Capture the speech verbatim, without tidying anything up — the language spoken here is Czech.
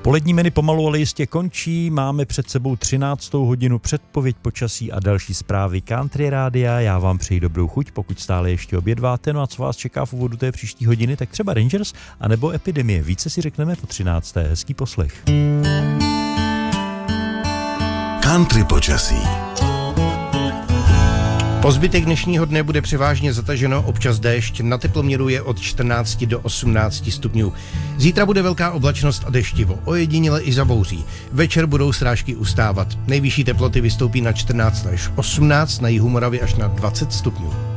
Polední menu pomalu, ale jistě končí. Máme před sebou třináctou hodinu, předpověď počasí a další zprávy Country Rádia. Já vám přeji dobrou chuť, pokud stále ještě obědváte. No a co vás čeká v úvodu té příští hodiny, tak třeba Rangers anebo Epidemie. Více si řekneme po třinácté. Hezký poslech. Country počasí. Po zbytek dnešního dne bude převážně zataženo, občas déšť, na teploměru je od čtrnácti do osmnácti stupňů. Zítra bude velká oblačnost a deštivo, ojediněle i zabouří. Večer budou srážky ustávat. Nejvyšší teploty vystoupí na čtrnáct až osmnáct, na jihu Moravy až na dvacet stupňů.